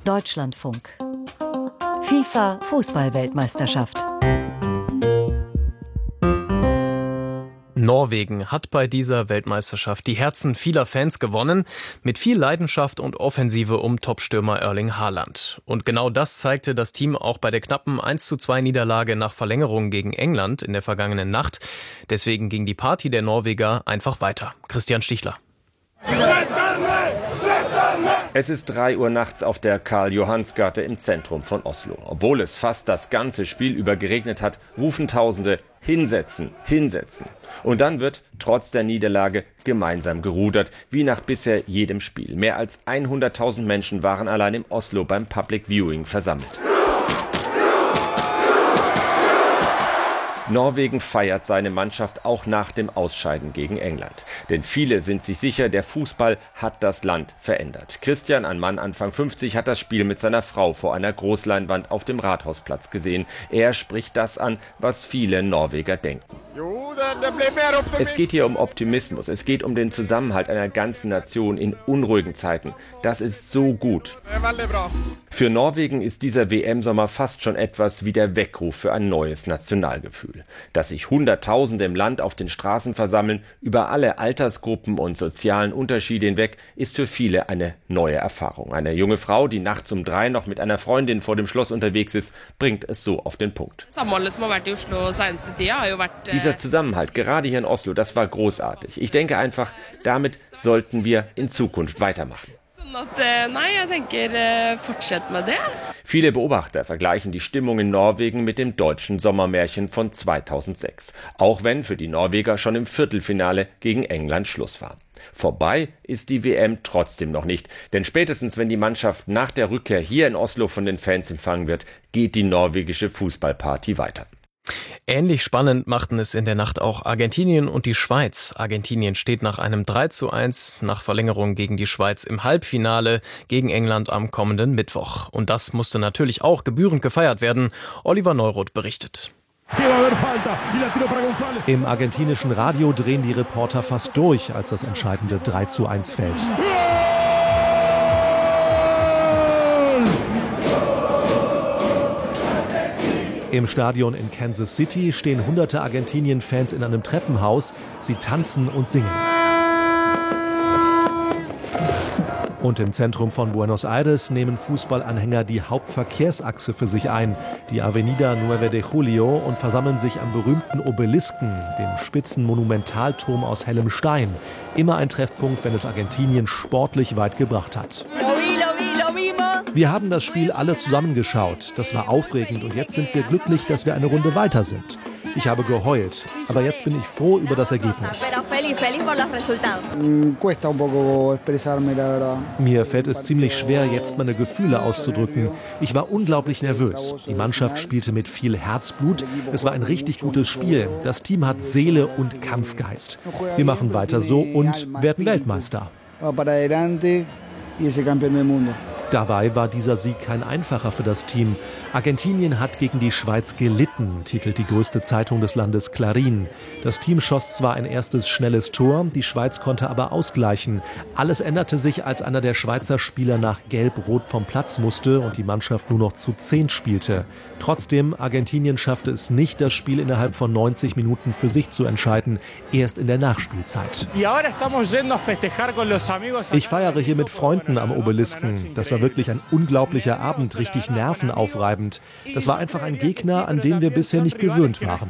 Deutschlandfunk. FIFA Fußball-Weltmeisterschaft. Norwegen hat bei dieser Weltmeisterschaft die Herzen vieler Fans gewonnen, mit viel Leidenschaft und Offensive um Topstürmer Erling Haaland. Und genau das zeigte das Team auch bei der knappen 1:2 Niederlage nach Verlängerung gegen England in der vergangenen Nacht. Deswegen ging die Party der Norweger einfach weiter. Christian Stichler. Es ist 3 Uhr nachts auf der Karl-Johans-Gate im Zentrum von Oslo. Obwohl es fast das ganze Spiel über geregnet hat, rufen Tausende: Hinsetzen, hinsetzen. Und dann wird trotz der Niederlage gemeinsam gerudert, wie nach bisher jedem Spiel. Mehr als 100.000 Menschen waren allein im Oslo beim Public Viewing versammelt. Norwegen feiert seine Mannschaft auch nach dem Ausscheiden gegen England. Denn viele sind sich sicher, der Fußball hat das Land verändert. Christian, ein Mann Anfang 50, hat das Spiel mit seiner Frau vor einer Großleinwand auf dem Rathausplatz gesehen. Er spricht das an, was viele Norweger denken. Es geht hier um Optimismus. Es geht um den Zusammenhalt einer ganzen Nation in unruhigen Zeiten. Das ist so gut. Für Norwegen ist dieser WM-Sommer fast schon etwas wie der Weckruf für ein neues Nationalgefühl. Dass sich Hunderttausende im Land auf den Straßen versammeln, über alle Altersgruppen und sozialen Unterschiede hinweg, ist für viele eine neue Erfahrung. Eine junge Frau, die nachts um 3 noch mit einer Freundin vor dem Schloss unterwegs ist, bringt es so auf den Punkt. Dieser Zusammenhalt, gerade hier in Oslo, das war großartig. Ich denke einfach, damit sollten wir in Zukunft weitermachen. Viele Beobachter vergleichen die Stimmung in Norwegen mit dem deutschen Sommermärchen von 2006. Auch wenn für die Norweger schon im Viertelfinale gegen England Schluss war. Vorbei ist die WM trotzdem noch nicht. Denn spätestens, wenn die Mannschaft nach der Rückkehr hier in Oslo von den Fans empfangen wird, geht die norwegische Fußballparty weiter. Ähnlich spannend machten es in der Nacht auch Argentinien und die Schweiz. Argentinien steht nach einem 3:1 nach Verlängerung gegen die Schweiz im Halbfinale gegen England am kommenden Mittwoch. Und das musste natürlich auch gebührend gefeiert werden. Oliver Neuroth berichtet. Im argentinischen Radio drehen die Reporter fast durch, als das entscheidende 3:1 fällt. Im Stadion in Kansas City stehen hunderte Argentinien-Fans in einem Treppenhaus. Sie tanzen und singen. Und im Zentrum von Buenos Aires nehmen Fußballanhänger die Hauptverkehrsachse für sich ein, die Avenida 9 de Julio, und versammeln sich am berühmten Obelisken, dem spitzen Monumentalturm aus hellem Stein. Immer ein Treffpunkt, wenn es Argentinien sportlich weit gebracht hat. Wir haben das Spiel alle zusammengeschaut. Das war aufregend und jetzt sind wir glücklich, dass wir eine Runde weiter sind. Ich habe geheult, aber jetzt bin ich froh über das Ergebnis. Mir fällt es ziemlich schwer, jetzt meine Gefühle auszudrücken. Ich war unglaublich nervös. Die Mannschaft spielte mit viel Herzblut. Es war ein richtig gutes Spiel. Das Team hat Seele und Kampfgeist. Wir machen weiter so und werden Weltmeister. Dabei war dieser Sieg kein einfacher für das Team. Argentinien hat gegen die Schweiz gelitten, titelt die größte Zeitung des Landes Clarín. Das Team schoss zwar ein erstes schnelles Tor, die Schweiz konnte aber ausgleichen. Alles änderte sich, als einer der Schweizer Spieler nach Gelb-Rot vom Platz musste und die Mannschaft nur noch zu 10 spielte. Trotzdem, Argentinien schaffte es nicht, das Spiel innerhalb von 90 Minuten für sich zu entscheiden, erst in der Nachspielzeit. Ich feiere hier mit Freunden am Obelisken. Das war wirklich ein unglaublicher Abend, richtig nervenaufreibend. Das war einfach ein Gegner, an den wir bisher nicht gewöhnt waren.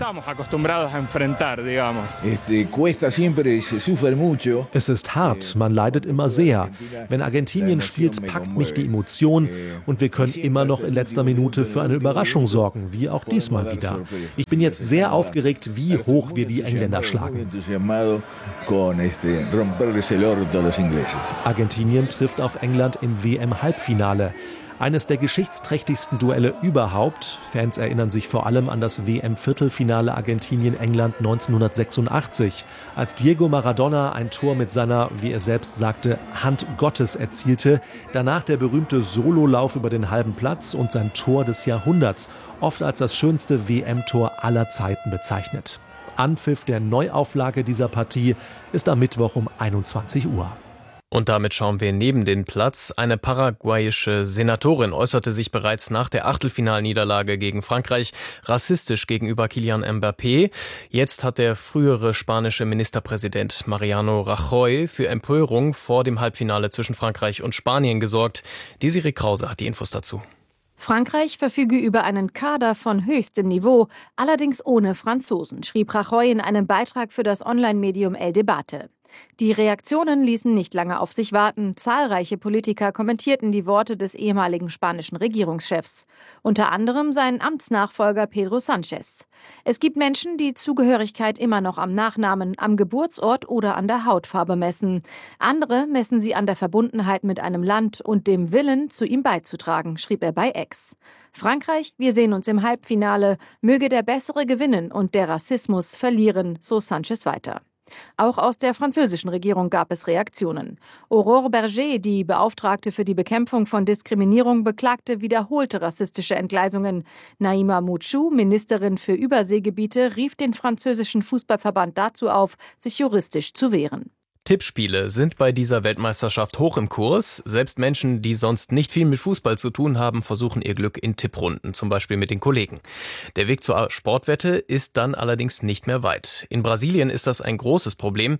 Es ist hart, man leidet immer sehr. Wenn Argentinien spielt, packt mich die Emotion und wir können immer noch in letzter Minute für eine Überraschung sorgen, wie auch diesmal wieder. Ich bin jetzt sehr aufgeregt, wie hoch wir die Engländer schlagen. Argentinien trifft auf England im WM-Halbfinale. Eines der geschichtsträchtigsten Duelle überhaupt. Fans erinnern sich vor allem an das WM-Viertelfinale Argentinien-England 1986, als Diego Maradona ein Tor mit seiner, wie er selbst sagte, Hand Gottes erzielte. Danach der berühmte Sololauf über den halben Platz und sein Tor des Jahrhunderts, oft als das schönste WM-Tor aller Zeiten bezeichnet. Anpfiff der Neuauflage dieser Partie ist am Mittwoch um 21 Uhr. Und damit schauen wir neben den Platz. Eine paraguayische Senatorin äußerte sich bereits nach der Achtelfinalniederlage gegen Frankreich rassistisch gegenüber Kylian Mbappé. Jetzt hat der frühere spanische Ministerpräsident Mariano Rajoy für Empörung vor dem Halbfinale zwischen Frankreich und Spanien gesorgt. Desiree Krause hat die Infos dazu. Frankreich verfüge über einen Kader von höchstem Niveau, allerdings ohne Franzosen, schrieb Rajoy in einem Beitrag für das Online-Medium El Debate. Die Reaktionen ließen nicht lange auf sich warten. Zahlreiche Politiker kommentierten die Worte des ehemaligen spanischen Regierungschefs. Unter anderem sein Amtsnachfolger Pedro Sánchez. Es gibt Menschen, die Zugehörigkeit immer noch am Nachnamen, am Geburtsort oder an der Hautfarbe messen. Andere messen sie an der Verbundenheit mit einem Land und dem Willen, zu ihm beizutragen, schrieb er bei X. Frankreich, wir sehen uns im Halbfinale. Möge der Bessere gewinnen und der Rassismus verlieren, so Sánchez weiter. Auch aus der französischen Regierung gab es Reaktionen. Aurore Berger, die Beauftragte für die Bekämpfung von Diskriminierung, beklagte wiederholte rassistische Entgleisungen. Naïma Mouchou, Ministerin für Überseegebiete, rief den französischen Fußballverband dazu auf, sich juristisch zu wehren. Tippspiele sind bei dieser Weltmeisterschaft hoch im Kurs. Selbst Menschen, die sonst nicht viel mit Fußball zu tun haben, versuchen ihr Glück in Tipprunden, zum Beispiel mit den Kollegen. Der Weg zur Sportwette ist dann allerdings nicht mehr weit. In Brasilien ist das ein großes Problem.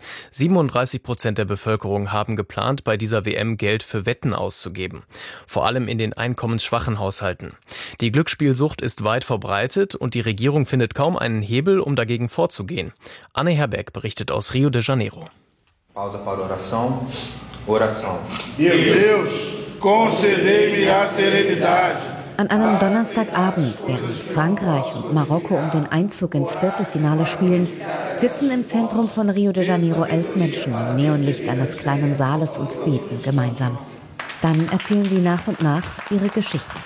37% der Bevölkerung haben geplant, bei dieser WM Geld für Wetten auszugeben. Vor allem in den einkommensschwachen Haushalten. Die Glücksspielsucht ist weit verbreitet und die Regierung findet kaum einen Hebel, um dagegen vorzugehen. Anne Herberg berichtet aus Rio de Janeiro. Pausa para oração. Oração. Deus, concedei-me a serenidade. An einem Donnerstagabend, während Frankreich und Marokko um den Einzug ins Viertelfinale spielen, sitzen im Zentrum von Rio de Janeiro 11 Menschen im Neonlicht eines kleinen Saales und beten gemeinsam. Dann erzählen sie nach und nach ihre Geschichten.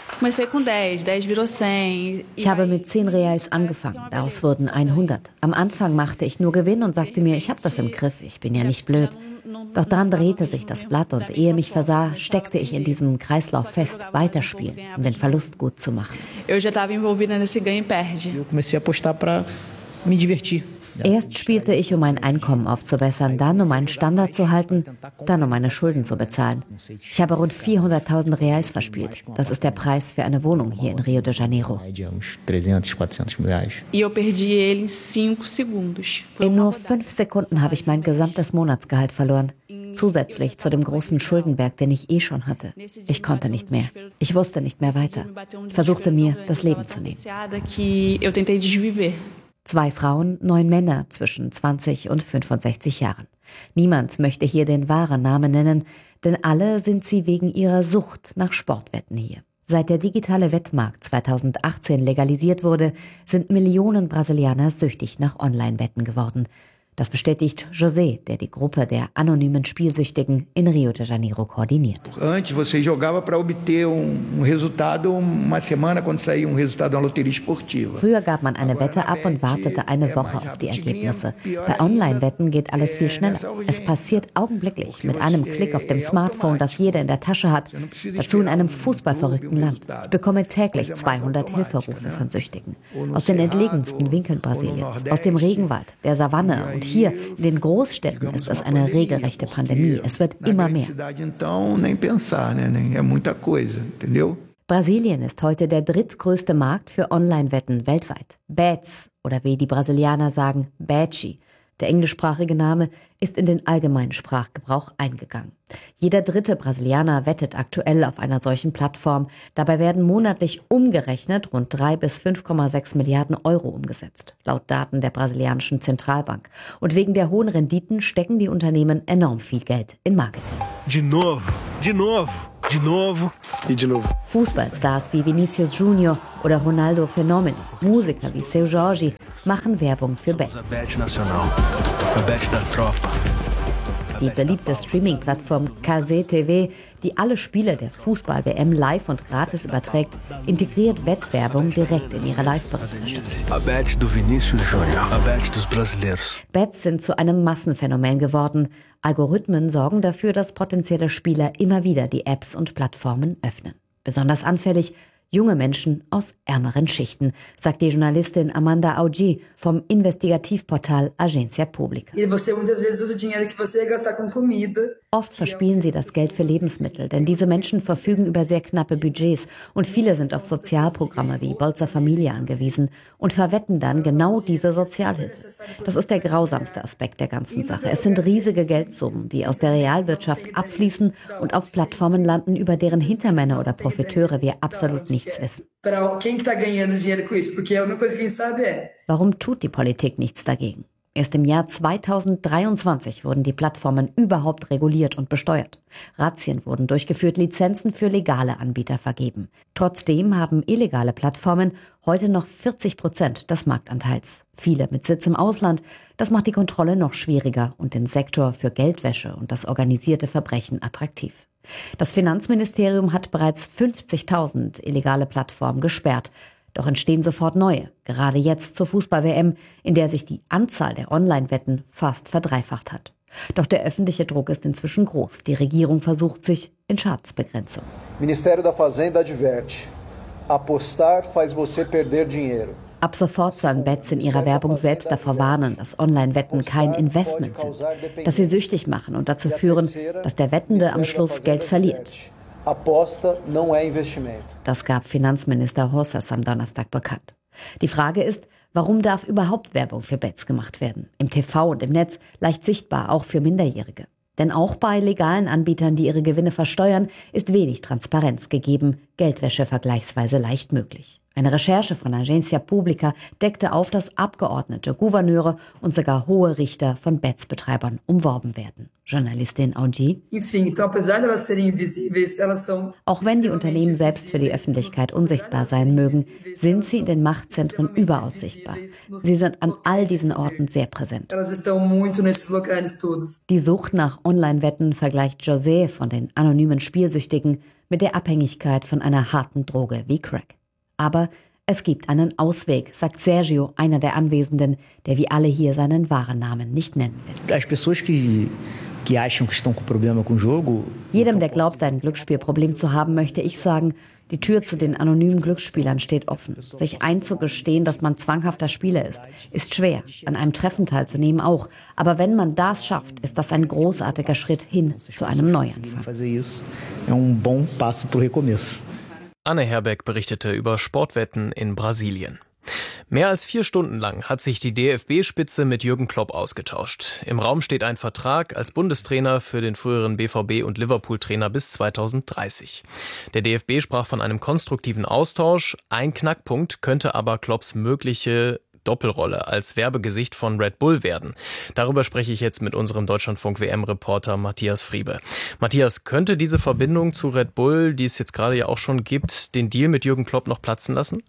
Ich habe mit 10 Reais angefangen, daraus wurden 100. Am Anfang machte ich nur Gewinn und sagte mir, ich habe das im Griff, ich bin ja nicht blöd. Doch dann drehte sich das Blatt und ehe mich versah, steckte ich in diesem Kreislauf fest, weiterspielen, um den Verlust gut zu machen. Erst spielte ich, um mein Einkommen aufzubessern, dann um einen Standard zu halten, dann um meine Schulden zu bezahlen. Ich habe rund 400.000 Reais verspielt. Das ist der Preis für eine Wohnung hier in Rio de Janeiro. In nur 5 Sekunden habe ich mein gesamtes Monatsgehalt verloren. Zusätzlich zu dem großen Schuldenberg, den ich schon hatte. Ich konnte nicht mehr. Ich wusste nicht mehr weiter. Ich versuchte mir, das Leben zu nehmen. 2 Frauen, 9 Männer zwischen 20 und 65 Jahren. Niemand möchte hier den wahren Namen nennen, denn alle sind sie wegen ihrer Sucht nach Sportwetten hier. Seit der digitale Wettmarkt 2018 legalisiert wurde, sind Millionen Brasilianer süchtig nach Online-Wetten geworden. Das bestätigt José, der die Gruppe der anonymen Spielsüchtigen in Rio de Janeiro koordiniert. Früher gab man eine Wette ab und wartete eine Woche auf die Ergebnisse. Bei Online-Wetten geht alles viel schneller. Es passiert augenblicklich mit einem Klick auf dem Smartphone, das jeder in der Tasche hat. Dazu in einem fußballverrückten Land. Ich bekomme täglich 200 Hilferufe von Süchtigen. Aus den entlegensten Winkeln Brasiliens, aus dem Regenwald, der Savanne und hier in den Großstädten ist es eine regelrechte Pandemie. Es wird immer mehr. Brasilien ist heute der drittgrößte Markt für Online-Wetten weltweit. Bets oder wie die Brasilianer sagen, Betchi. Der englischsprachige Name ist in den allgemeinen Sprachgebrauch eingegangen. Jeder 3. Brasilianer wettet aktuell auf einer solchen Plattform. Dabei werden monatlich umgerechnet rund 3 bis 5,6 Milliarden Euro umgesetzt, laut Daten der brasilianischen Zentralbank. Und wegen der hohen Renditen stecken die Unternehmen enorm viel Geld in Marketing. De novo, de novo, de novo e de novo. Fußballstars wie Vinicius Junior oder Ronaldo Fenômeno, Musiker wie Seu Jorge machen Werbung für Bets. Die beliebte Streaming-Plattform KZTV, die alle Spiele der Fußball-WM live und gratis überträgt, integriert Wettwerbung direkt in ihre Live-Berichterstattung. Bets sind zu einem Massenphänomen geworden. Algorithmen sorgen dafür, dass potenzielle Spieler immer wieder die Apps und Plattformen öffnen. Besonders anfällig junge Menschen aus ärmeren Schichten, sagt die Journalistin Amanda Augi vom Investigativportal Agência Pública. Oft verspielen sie das Geld für Lebensmittel, denn diese Menschen verfügen über sehr knappe Budgets und viele sind auf Sozialprogramme wie Bolsa Familia angewiesen und verwetten dann genau diese Sozialhilfe. Das ist der grausamste Aspekt der ganzen Sache. Es sind riesige Geldsummen, die aus der Realwirtschaft abfließen und auf Plattformen landen, über deren Hintermänner oder Profiteure wir absolut nichts wissen. Warum tut die Politik nichts dagegen? Erst im Jahr 2023 wurden die Plattformen überhaupt reguliert und besteuert. Razzien wurden durchgeführt, Lizenzen für legale Anbieter vergeben. Trotzdem haben illegale Plattformen heute noch 40% des Marktanteils. Viele mit Sitz im Ausland. Das macht die Kontrolle noch schwieriger und den Sektor für Geldwäsche und das organisierte Verbrechen attraktiv. Das Finanzministerium hat bereits 50.000 illegale Plattformen gesperrt. Doch entstehen sofort neue, gerade jetzt zur Fußball-WM, in der sich die Anzahl der Online-Wetten fast verdreifacht hat. Doch der öffentliche Druck ist inzwischen groß. Die Regierung versucht sich in Schadensbegrenzung. Ministério da Fazenda adverte: apostar faz você perder dinheiro. Ab sofort sollen Bets in ihrer Werbung selbst davor warnen, dass Online-Wetten kein Investment sind, dass sie süchtig machen und dazu führen, dass der Wettende am Schluss Geld verliert. Das gab Finanzminister Rosas am Donnerstag bekannt. Die Frage ist, warum darf überhaupt Werbung für Bets gemacht werden? Im TV und im Netz leicht sichtbar, auch für Minderjährige. Denn auch bei legalen Anbietern, die ihre Gewinne versteuern, ist wenig Transparenz gegeben, Geldwäsche vergleichsweise leicht möglich. Eine Recherche von Agência Pública deckte auf, dass Abgeordnete, Gouverneure und sogar hohe Richter von Bets-Betreibern umworben werden. Journalistin Augi. Auch wenn die Unternehmen selbst für die Öffentlichkeit unsichtbar sein mögen, sind sie in den Machtzentren überaus sichtbar. Sie sind an all diesen Orten sehr präsent. Die Sucht nach Online-Wetten vergleicht José von den anonymen Spielsüchtigen mit der Abhängigkeit von einer harten Droge wie Crack. Aber es gibt einen Ausweg, sagt Sergio, einer der Anwesenden, der wie alle hier seinen wahren Namen nicht nennen will. Jedem, der glaubt, ein Glücksspielproblem zu haben, möchte ich sagen, die Tür zu den anonymen Glücksspielern steht offen. Sich einzugestehen, dass man zwanghafter Spieler ist schwer. An einem Treffen teilzunehmen auch. Aber wenn man das schafft, ist das ein großartiger Schritt hin zu einem Neuanfang. Anne Herbeck berichtete über Sportwetten in Brasilien. Mehr als 4 Stunden lang hat sich die DFB-Spitze mit Jürgen Klopp ausgetauscht. Im Raum steht ein Vertrag als Bundestrainer für den früheren BVB- und Liverpool-Trainer bis 2030. Der DFB sprach von einem konstruktiven Austausch. Ein Knackpunkt könnte aber Klopps mögliche Doppelrolle als Werbegesicht von Red Bull werden. Darüber spreche ich jetzt mit unserem Deutschlandfunk-WM-Reporter Matthias Friebe. Matthias, könnte diese Verbindung zu Red Bull, die es jetzt gerade ja auch schon gibt, den Deal mit Jürgen Klopp noch platzen lassen?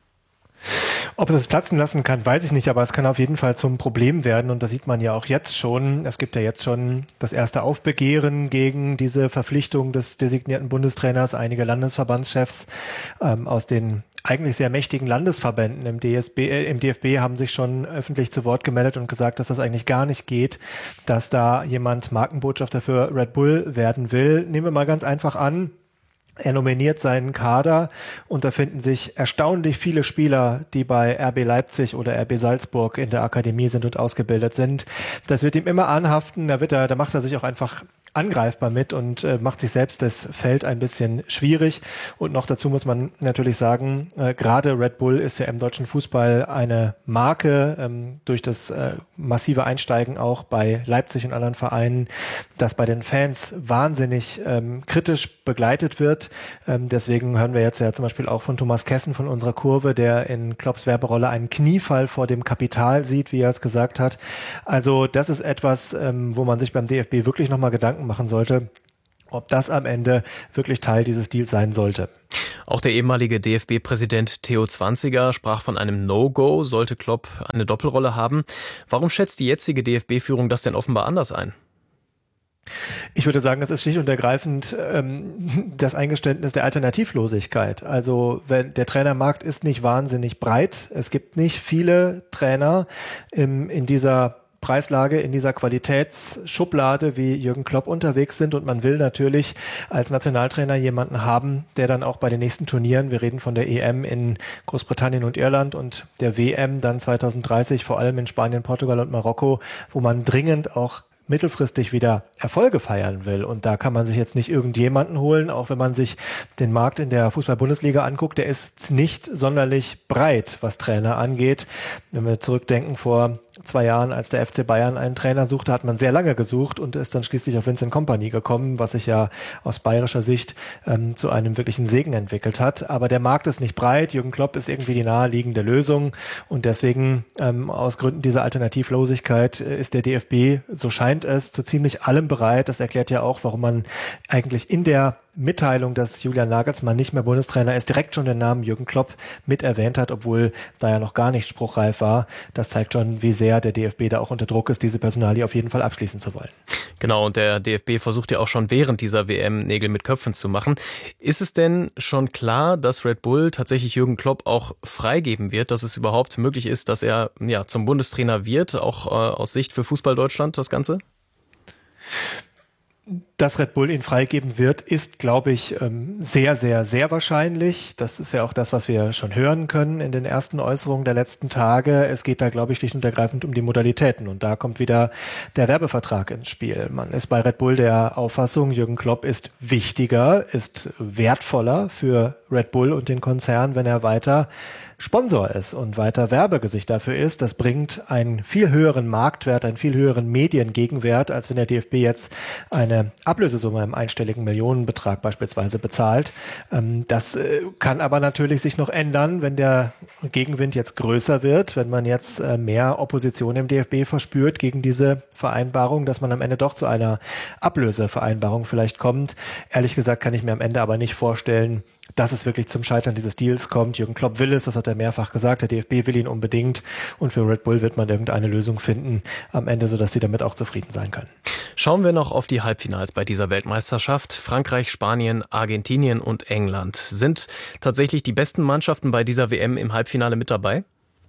Ob es platzen lassen kann, weiß ich nicht, aber es kann auf jeden Fall zum Problem werden und das sieht man ja auch jetzt schon. Es gibt ja jetzt schon das erste Aufbegehren gegen diese Verpflichtung des designierten Bundestrainers. Einige Landesverbandschefs aus den eigentlich sehr mächtigen Landesverbänden im DFB haben sich schon öffentlich zu Wort gemeldet und gesagt, dass das eigentlich gar nicht geht, dass da jemand Markenbotschafter für Red Bull werden will. Nehmen wir mal ganz einfach an, er nominiert seinen Kader und da finden sich erstaunlich viele Spieler, die bei RB Leipzig oder RB Salzburg in der Akademie sind und ausgebildet sind. Das wird ihm immer anhaften, da macht er sich auch einfach angreifbar mit und macht sich selbst das Feld ein bisschen schwierig. Und noch dazu muss man natürlich sagen, gerade Red Bull ist ja im deutschen Fußball eine Marke durch das massive Einsteigen auch bei Leipzig und anderen Vereinen, das bei den Fans wahnsinnig kritisch begleitet wird. Deswegen hören wir jetzt ja zum Beispiel auch von Thomas Kessen von unserer Kurve, der in Klopps Werberolle einen Kniefall vor dem Kapital sieht, wie er es gesagt hat. Also das ist etwas, wo man sich beim DFB wirklich nochmal Gedanken machen sollte, ob das am Ende wirklich Teil dieses Deals sein sollte. Auch der ehemalige DFB-Präsident Theo Zwanziger sprach von einem No-Go, sollte Klopp eine Doppelrolle haben. Warum schätzt die jetzige DFB-Führung das denn offenbar anders ein? Ich würde sagen, das ist schlicht und ergreifend das Eingeständnis der Alternativlosigkeit. Also der Trainermarkt ist nicht wahnsinnig breit. Es gibt nicht viele Trainer in dieser Preislage, in dieser Qualitätsschublade wie Jürgen Klopp unterwegs sind. Und man will natürlich als Nationaltrainer jemanden haben, der dann auch bei den nächsten Turnieren, wir reden von der EM in Großbritannien und Irland und der WM dann 2030, vor allem in Spanien, Portugal und Marokko, wo man dringend auch mittelfristig wieder Erfolge feiern will. Und da kann man sich jetzt nicht irgendjemanden holen, auch wenn man sich den Markt in der Fußball-Bundesliga anguckt. Der ist nicht sonderlich breit, was Trainer angeht. Wenn wir zurückdenken, vor 2 Jahren, als der FC Bayern einen Trainer suchte, hat man sehr lange gesucht und ist dann schließlich auf Vincent Kompany gekommen, was sich ja aus bayerischer Sicht zu einem wirklichen Segen entwickelt hat. Aber der Markt ist nicht breit. Jürgen Klopp ist irgendwie die naheliegende Lösung und deswegen aus Gründen dieser Alternativlosigkeit ist der DFB, so scheint es, zu ziemlich allem bereit. Das erklärt ja auch, warum man eigentlich in der Mitteilung, dass Julian Nagelsmann nicht mehr Bundestrainer ist, direkt schon den Namen Jürgen Klopp mit erwähnt hat, obwohl da ja noch gar nicht spruchreif war. Das zeigt schon, wie sehr der DFB da auch unter Druck ist, diese Personalie auf jeden Fall abschließen zu wollen. Genau, und der DFB versucht ja auch schon während dieser WM Nägel mit Köpfen zu machen. Ist es denn schon klar, dass Red Bull tatsächlich Jürgen Klopp auch freigeben wird, dass es überhaupt möglich ist, dass er zum Bundestrainer wird, auch aus Sicht für Fußball Deutschland, das Ganze? Dass Red Bull ihn freigeben wird, ist, glaube ich, sehr, sehr, sehr wahrscheinlich. Das ist ja auch das, was wir schon hören können in den ersten Äußerungen der letzten Tage. Es geht da, glaube ich, schlicht und ergreifend um die Modalitäten. Und da kommt wieder der Werbevertrag ins Spiel. Man ist bei Red Bull der Auffassung, Jürgen Klopp ist wichtiger, ist wertvoller für Red Bull und den Konzern, wenn er weiter Sponsor ist und weiter Werbegesicht dafür ist. Das bringt einen viel höheren Marktwert, einen viel höheren Mediengegenwert, als wenn der DFB jetzt eine Ablösesumme im einstelligen Millionenbetrag beispielsweise bezahlt. Das kann aber natürlich sich noch ändern, wenn der Gegenwind jetzt größer wird, wenn man jetzt mehr Opposition im DFB verspürt gegen diese Vereinbarung, dass man am Ende doch zu einer Ablösevereinbarung vielleicht kommt. Ehrlich gesagt kann ich mir am Ende aber nicht vorstellen, dass es wirklich zum Scheitern dieses Deals kommt. Jürgen Klopp will es, das hat er mehrfach gesagt. Der DFB will ihn unbedingt und für Red Bull wird man irgendeine Lösung finden am Ende, sodass sie damit auch zufrieden sein können. Schauen wir noch auf die Halbfinals bei dieser Weltmeisterschaft. Frankreich, Spanien, Argentinien und England. Sind tatsächlich die besten Mannschaften bei dieser WM im Halbfinale mit dabei?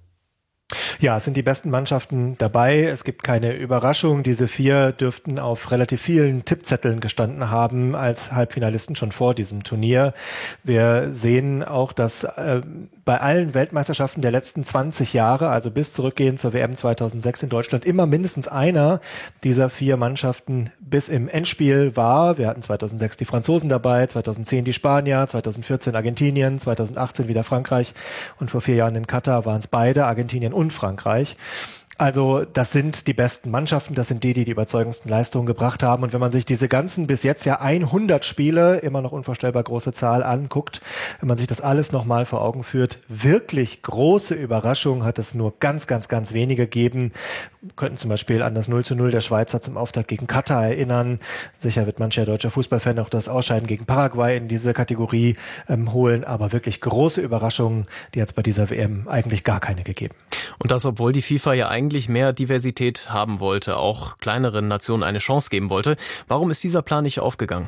Ja, es sind die besten Mannschaften dabei. Es gibt keine Überraschung. Diese 4 dürften auf relativ vielen Tippzetteln gestanden haben als Halbfinalisten schon vor diesem Turnier. Wir sehen auch, dass bei allen Weltmeisterschaften der letzten 20 Jahre, also bis zurückgehend zur WM 2006 in Deutschland, immer mindestens einer dieser 4 Mannschaften bis im Endspiel war. Wir hatten 2006 die Franzosen dabei, 2010 die Spanier, 2014 Argentinien, 2018 wieder Frankreich und vor 4 Jahren in Katar waren es beide, Argentinien und Frankreich. Also das sind die besten Mannschaften, das sind die überzeugendsten Leistungen gebracht haben. Und wenn man sich diese ganzen bis jetzt ja 100 Spiele, immer noch unvorstellbar große Zahl, anguckt, wenn man sich das alles nochmal vor Augen führt, wirklich große Überraschungen hat es nur ganz, ganz, ganz wenige gegeben. Wir könnten zum Beispiel an das 0:0 der Schweizer zum Auftakt gegen Katar erinnern. Sicher wird mancher deutscher Fußballfan auch das Ausscheiden gegen Paraguay in diese Kategorie holen. Aber wirklich große Überraschungen, die hat es bei dieser WM eigentlich gar keine gegeben. Und das, obwohl die FIFA ja eigentlich mehr Diversität haben wollte, auch kleineren Nationen eine Chance geben wollte. Warum ist dieser Plan nicht aufgegangen?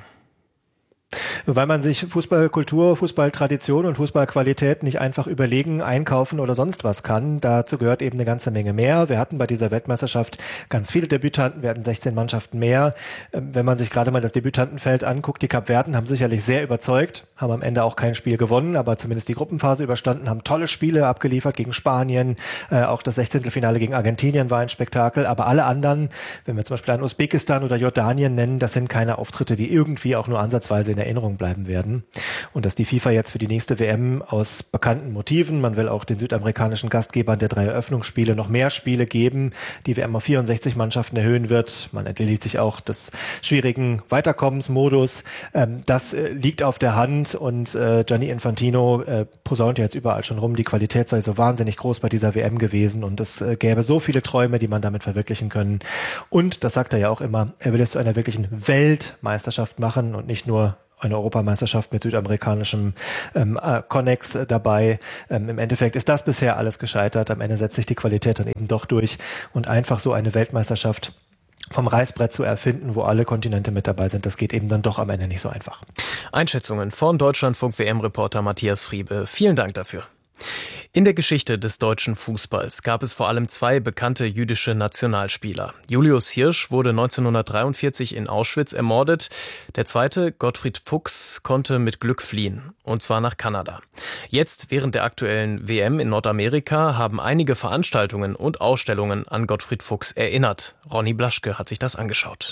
Weil man sich Fußballkultur, Fußballtradition und Fußballqualität nicht einfach überlegen, einkaufen oder sonst was kann. Dazu gehört eben eine ganze Menge mehr. Wir hatten bei dieser Weltmeisterschaft ganz viele Debütanten, wir hatten 16 Mannschaften mehr. Wenn man sich gerade mal das Debütantenfeld anguckt, die Kapverden haben sicherlich sehr überzeugt, haben am Ende auch kein Spiel gewonnen, aber zumindest die Gruppenphase überstanden, haben tolle Spiele abgeliefert gegen Spanien. Auch das 16. gegen Argentinien war ein Spektakel, aber alle anderen, wenn wir zum Beispiel an Usbekistan oder Jordanien nennen, das sind keine Auftritte, die irgendwie auch nur ansatzweise in Erinnerung bleiben werden. Und dass die FIFA jetzt für die nächste WM aus bekannten Motiven, man will auch den südamerikanischen Gastgebern der 3 Eröffnungsspiele noch mehr Spiele geben, die WM auf 64 Mannschaften erhöhen wird. Man entledigt sich auch des schwierigen Weiterkommensmodus. Das liegt auf der Hand und Gianni Infantino posaunt jetzt überall schon rum, die Qualität sei so wahnsinnig groß bei dieser WM gewesen und es gäbe so viele Träume, die man damit verwirklichen können. Und, das sagt er ja auch immer, er will es zu einer wirklichen Weltmeisterschaft machen und nicht nur eine Europameisterschaft mit südamerikanischem Connex dabei. Im Endeffekt ist das bisher alles gescheitert. Am Ende setzt sich die Qualität dann eben doch durch und einfach so eine Weltmeisterschaft vom Reißbrett zu erfinden, wo alle Kontinente mit dabei sind, das geht eben dann doch am Ende nicht so einfach. Einschätzungen von Deutschlandfunk-WM-Reporter Matthias Friebe. Vielen Dank dafür. In der Geschichte des deutschen Fußballs gab es vor allem 2 bekannte jüdische Nationalspieler. Julius Hirsch wurde 1943 in Auschwitz ermordet. Der zweite, Gottfried Fuchs, konnte mit Glück fliehen, und zwar nach Kanada. Jetzt, während der aktuellen WM in Nordamerika, haben einige Veranstaltungen und Ausstellungen an Gottfried Fuchs erinnert. Ronny Blaschke hat sich das angeschaut.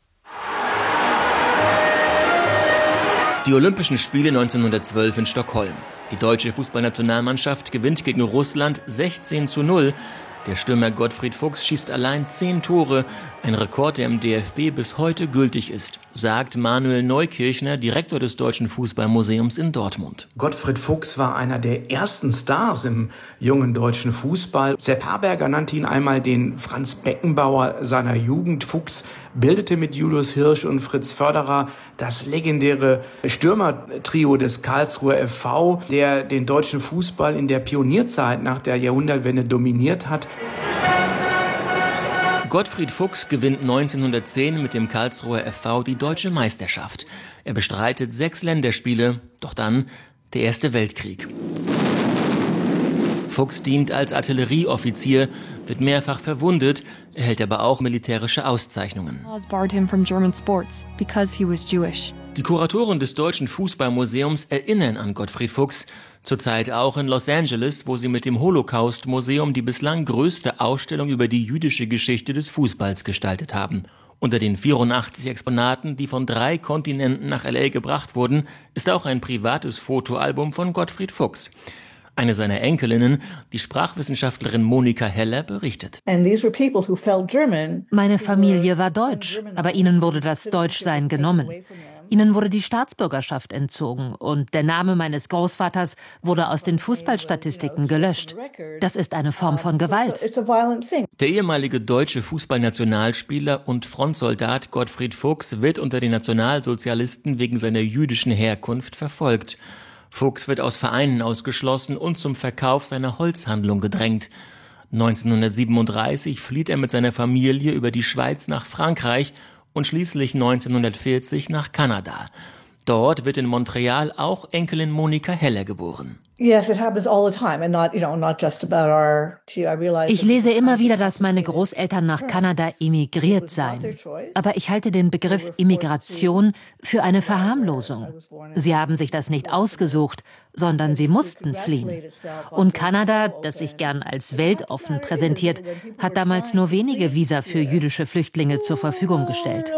Die Olympischen Spiele 1912 in Stockholm. Die deutsche Fußballnationalmannschaft gewinnt gegen Russland 16:0. Der Stürmer Gottfried Fuchs schießt allein 10 Tore, ein Rekord, der im DFB bis heute gültig ist, sagt Manuel Neukirchner, Direktor des Deutschen Fußballmuseums in Dortmund. Gottfried Fuchs war einer der ersten Stars im jungen deutschen Fußball. Sepp Herberger nannte ihn einmal den Franz Beckenbauer seiner Jugend. Fuchs bildete mit Julius Hirsch und Fritz Förderer das legendäre Stürmertrio des Karlsruher FV, der den deutschen Fußball in der Pionierzeit nach der Jahrhundertwende dominiert hat. Gottfried Fuchs gewinnt 1910 mit dem Karlsruher FV die deutsche Meisterschaft. Er bestreitet 6 Länderspiele, doch dann der Erste Weltkrieg. Fuchs dient als Artillerieoffizier, wird mehrfach verwundet, erhält aber auch militärische Auszeichnungen. Die Kuratoren des Deutschen Fußballmuseums erinnern an Gottfried Fuchs, zurzeit auch in Los Angeles, wo sie mit dem Holocaust-Museum die bislang größte Ausstellung über die jüdische Geschichte des Fußballs gestaltet haben. Unter den 84 Exponaten, die von 3 Kontinenten nach L.A. gebracht wurden, ist auch ein privates Fotoalbum von Gottfried Fuchs. Eine seiner Enkelinnen, die Sprachwissenschaftlerin Monika Heller, berichtet. Meine Familie war deutsch, aber ihnen wurde das Deutschsein genommen. Ihnen wurde die Staatsbürgerschaft entzogen und der Name meines Großvaters wurde aus den Fußballstatistiken gelöscht. Das ist eine Form von Gewalt. Der ehemalige deutsche Fußballnationalspieler und Frontsoldat Gottfried Fuchs wird unter den Nationalsozialisten wegen seiner jüdischen Herkunft verfolgt. Fuchs wird aus Vereinen ausgeschlossen und zum Verkauf seiner Holzhandlung gedrängt. 1937 flieht er mit seiner Familie über die Schweiz nach Frankreich und schließlich 1940 nach Kanada. Dort wird in Montreal auch Enkelin Monika Heller geboren. Ich lese immer wieder, dass meine Großeltern nach Kanada emigriert seien. Aber ich halte den Begriff Immigration für eine Verharmlosung. Sie haben sich das nicht ausgesucht, sondern sie mussten fliehen. Und Kanada, das sich gern als weltoffen präsentiert, hat damals nur wenige Visa für jüdische Flüchtlinge zur Verfügung gestellt.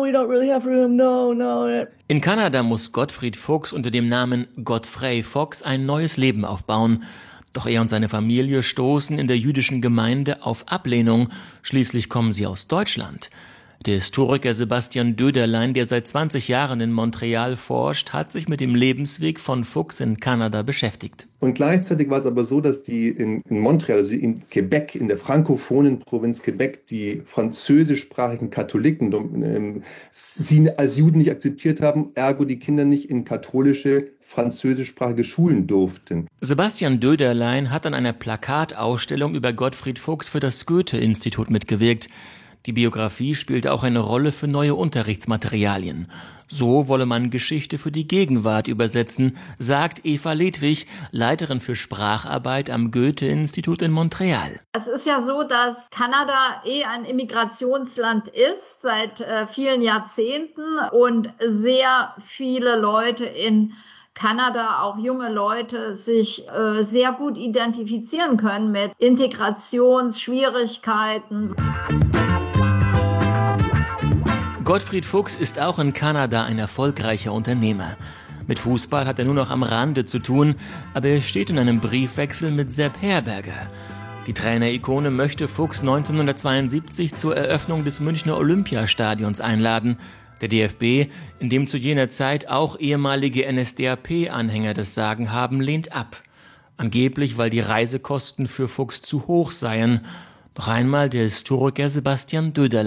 In Kanada muss Gottfried Fuchs unter dem Namen Godfrey Fox ein neues Leben aufbauen. Doch er und seine Familie stoßen in der jüdischen Gemeinde auf Ablehnung. Schließlich kommen sie aus Deutschland. Der Historiker Sebastian Döderlein, der seit 20 Jahren in Montreal forscht, hat sich mit dem Lebensweg von Fuchs in Kanada beschäftigt. Und gleichzeitig war es aber so, dass die in Montreal, also in Quebec, in der frankophonen Provinz Quebec, die französischsprachigen Katholiken sie als Juden nicht akzeptiert haben, ergo die Kinder nicht in katholische französischsprachige Schulen durften. Sebastian Döderlein hat an einer Plakatausstellung über Gottfried Fuchs für das Goethe-Institut mitgewirkt. Die Biografie spielt auch eine Rolle für neue Unterrichtsmaterialien. So wolle man Geschichte für die Gegenwart übersetzen, sagt Eva Ledwig, Leiterin für Spracharbeit am Goethe-Institut in Montreal. Es ist ja so, dass Kanada ein Immigrationsland ist seit vielen Jahrzehnten und sehr viele Leute in Kanada, auch junge Leute, sich sehr gut identifizieren können mit Integrationsschwierigkeiten. Gottfried Fuchs ist auch in Kanada ein erfolgreicher Unternehmer. Mit Fußball hat er nur noch am Rande zu tun, aber er steht in einem Briefwechsel mit Sepp Herberger. Die Trainerikone möchte Fuchs 1972 zur Eröffnung des Münchner Olympiastadions einladen. Der DFB, in dem zu jener Zeit auch ehemalige NSDAP-Anhänger das Sagen haben, lehnt ab. Angeblich, weil die Reisekosten für Fuchs zu hoch seien. Noch einmal der Historiker Sebastian Döderlein.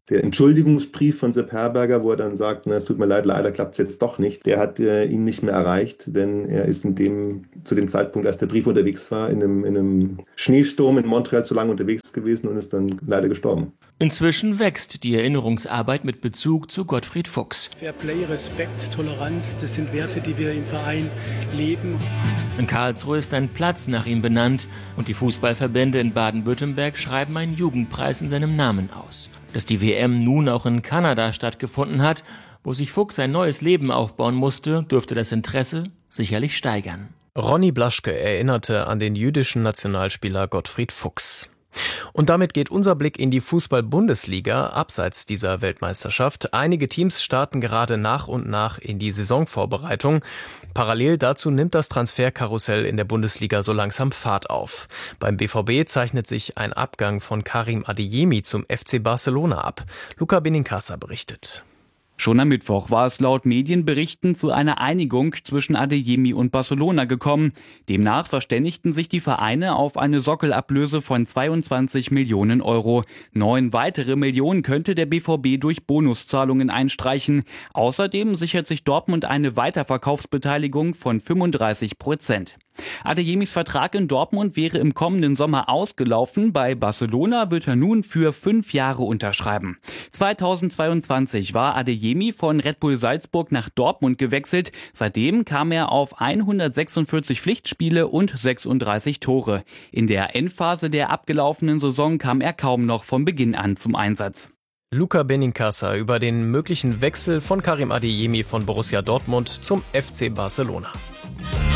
Der Entschuldigungsbrief von Sepp Herberger, wo er dann sagt, es tut mir leid, leider klappt es jetzt doch nicht, der hat ihn nicht mehr erreicht, denn er ist zu dem Zeitpunkt, als der Brief unterwegs war, in einem Schneesturm in Montreal zu lange unterwegs gewesen und ist dann leider gestorben. Inzwischen wächst die Erinnerungsarbeit mit Bezug zu Gottfried Fuchs. Fairplay, Respekt, Toleranz, das sind Werte, die wir im Verein leben. In Karlsruhe ist ein Platz nach ihm benannt und die Fußballverbände in Baden-Württemberg schreiben einen Jugendpreis in seinem Namen aus. Dass die WM nun auch in Kanada stattgefunden hat, wo sich Fuchs ein neues Leben aufbauen musste, dürfte das Interesse sicherlich steigern. Ronny Blaschke erinnerte an den jüdischen Nationalspieler Gottfried Fuchs. Und damit geht unser Blick in die Fußball-Bundesliga abseits dieser Weltmeisterschaft. Einige Teams starten gerade nach und nach in die Saisonvorbereitung. Parallel dazu nimmt das Transferkarussell in der Bundesliga so langsam Fahrt auf. Beim BVB zeichnet sich ein Abgang von Karim Adeyemi zum FC Barcelona ab. Luca Benincasa berichtet. Schon am Mittwoch war es laut Medienberichten zu einer Einigung zwischen Adeyemi und Barcelona gekommen. Demnach verständigten sich die Vereine auf eine Sockelablöse von 22 Millionen Euro. 9 weitere Millionen könnte der BVB durch Bonuszahlungen einstreichen. Außerdem sichert sich Dortmund eine Weiterverkaufsbeteiligung von 35%. Adeyemis Vertrag in Dortmund wäre im kommenden Sommer ausgelaufen. Bei Barcelona wird er nun für 5 Jahre unterschreiben. 2022 war Adeyemi von Red Bull Salzburg nach Dortmund gewechselt. Seitdem kam er auf 146 Pflichtspiele und 36 Tore. In der Endphase der abgelaufenen Saison kam er kaum noch von Beginn an zum Einsatz. Luca Benincasa über den möglichen Wechsel von Karim Adeyemi von Borussia Dortmund zum FC Barcelona.